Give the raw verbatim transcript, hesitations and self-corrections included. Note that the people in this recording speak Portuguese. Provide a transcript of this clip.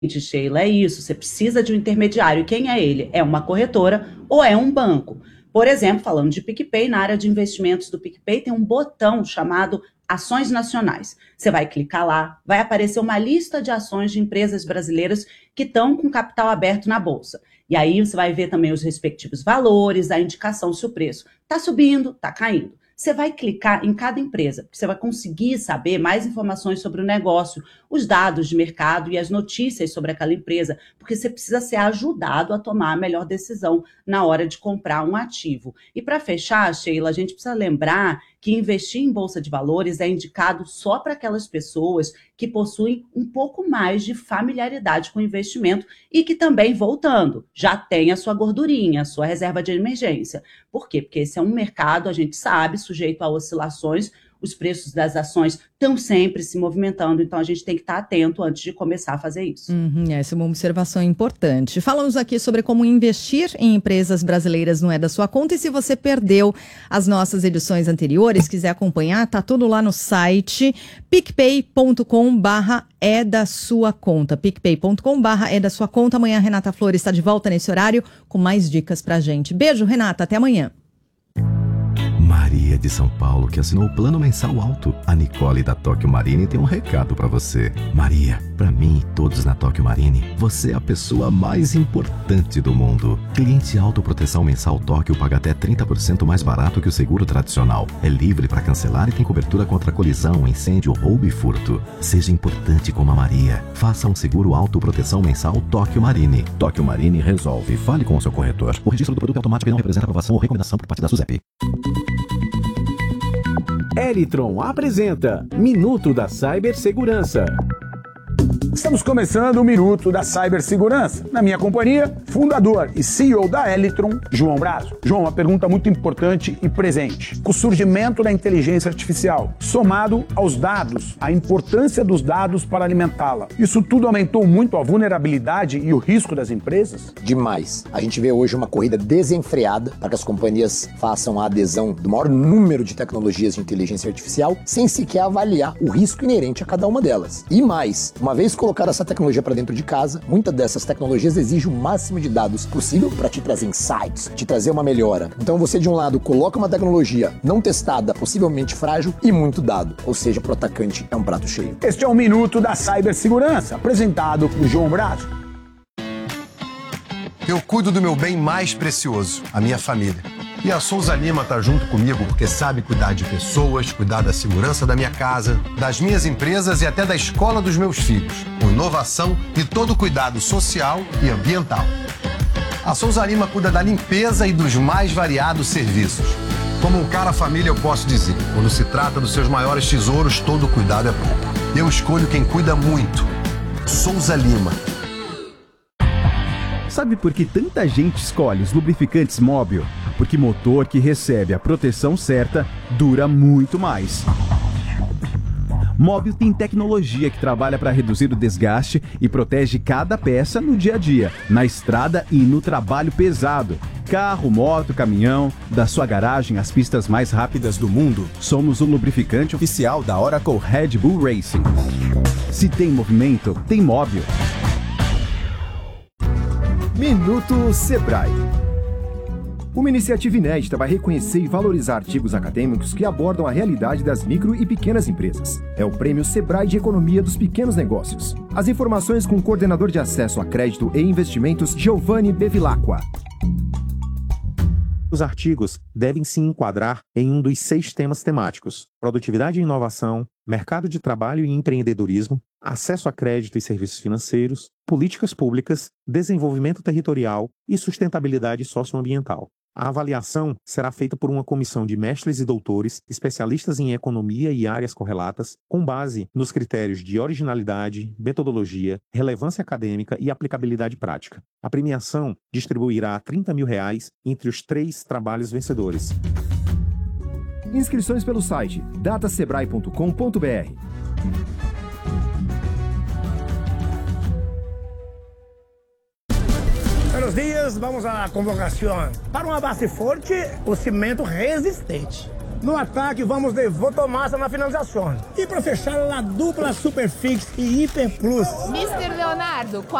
Sheila, é isso, você precisa de um intermediário. Quem é ele? É uma corretora ou é um banco? Por exemplo, falando de PicPay, na área de investimentos do PicPay tem um botão chamado Ações Nacionais. Você vai clicar lá, vai aparecer uma lista de ações de empresas brasileiras que estão com capital aberto na Bolsa. E aí você vai ver também os respectivos valores, a indicação se o preço está subindo, está caindo. Você vai clicar em cada empresa, porque você vai conseguir saber mais informações sobre o negócio, os dados de mercado e as notícias sobre aquela empresa, porque você precisa ser ajudado a tomar a melhor decisão na hora de comprar um ativo. E para fechar, Sheila, a gente precisa lembrar que investir em bolsa de valores é indicado só para aquelas pessoas que possuem um pouco mais de familiaridade com o investimento e que também, voltando, já tem a sua gordurinha, a sua reserva de emergência. Por quê? Porque esse é um mercado, a gente sabe, sujeito a oscilações, os preços das ações estão sempre se movimentando, então a gente tem que estar atento antes de começar a fazer isso. Uhum, essa é uma observação importante. Falamos aqui sobre como investir em empresas brasileiras não é da sua conta, e se você perdeu as nossas edições anteriores, quiser acompanhar, tá tudo lá no site picpay ponto com barra é da sua conta, picpay ponto com barra é da sua conta. Amanhã a Renata Flores está de volta nesse horário com mais dicas pra gente. Beijo, Renata, até amanhã. Maria de São Paulo, que assinou o plano mensal alto. A Nicole da Tóquio Marine tem um recado pra você. Maria, pra mim e todos na Tóquio Marine, você é a pessoa mais importante do mundo. Cliente autoproteção mensal Tóquio paga até trinta por cento mais barato que o seguro tradicional. É livre para cancelar e tem cobertura contra colisão, incêndio, roubo e furto. Seja importante como a Maria. Faça um seguro autoproteção mensal Tóquio Marine. Tóquio Marine resolve. Fale com o seu corretor. O registro do produto é automático e não representa aprovação ou recomendação por parte da SUSEP. Elitron apresenta Minuto da Cibersegurança. Estamos começando o Minuto da Cibersegurança. Na minha companhia, fundador e C E O da Elitron, João Brazo. João, uma pergunta muito importante e presente. Com o surgimento da inteligência artificial, somado aos dados, a importância dos dados para alimentá-la, isso tudo aumentou muito a vulnerabilidade e o risco das empresas? Demais. A gente vê hoje uma corrida desenfreada para que as companhias façam a adesão do maior número de tecnologias de inteligência artificial, sem sequer avaliar o risco inerente a cada uma delas. E mais, uma vez colocar essa tecnologia para dentro de casa, muitas dessas tecnologias exigem o máximo de dados possível para te trazer insights, te trazer uma melhora. Então você, de um lado, coloca uma tecnologia não testada, possivelmente frágil, e muito dado. Ou seja, para o atacante é um prato cheio. Este é o Minuto da Cibersegurança, apresentado por João Brazo. Eu cuido do meu bem mais precioso, a minha família. E a Souza Lima tá junto comigo porque sabe cuidar de pessoas, cuidar da segurança da minha casa, das minhas empresas e até da escola dos meus filhos, com inovação e todo cuidado social e ambiental. A Souza Lima cuida da limpeza e dos mais variados serviços. Como um cara família, eu posso dizer, quando se trata dos seus maiores tesouros, todo cuidado é bom. Eu escolho quem cuida muito. Souza Lima. Sabe por que tanta gente escolhe os lubrificantes Móbil? Porque motor que recebe a proteção certa dura muito mais. Móbil tem tecnologia que trabalha para reduzir o desgaste e protege cada peça no dia a dia, na estrada e no trabalho pesado. Carro, moto, caminhão, da sua garagem às pistas mais rápidas do mundo, somos o lubrificante oficial da Oracle Red Bull Racing. Se tem movimento, tem Móbil. Minuto Sebrae. Uma iniciativa inédita vai reconhecer e valorizar artigos acadêmicos que abordam a realidade das micro e pequenas empresas. É o Prêmio Sebrae de Economia dos Pequenos Negócios. As informações com o coordenador de acesso a crédito e investimentos, Giovanni Bevilacqua. Os artigos devem se enquadrar em um dos seis temas temáticos: produtividade e inovação, mercado de trabalho e empreendedorismo, acesso a crédito e serviços financeiros, políticas públicas, desenvolvimento territorial e sustentabilidade socioambiental. A avaliação será feita por uma comissão de mestres e doutores, especialistas em economia e áreas correlatas, com base nos critérios de originalidade, metodologia, relevância acadêmica e aplicabilidade prática. A premiação distribuirá trinta mil reais entre os três trabalhos vencedores. Inscrições pelo site data sebrae ponto com ponto br. Buenos dias, vamos à convocação. Para uma base forte, o cimento resistente. No ataque, vamos de Votomassa na finalização. E para fechar, a dupla Superfix e Hiper Plus. mister Leonardo,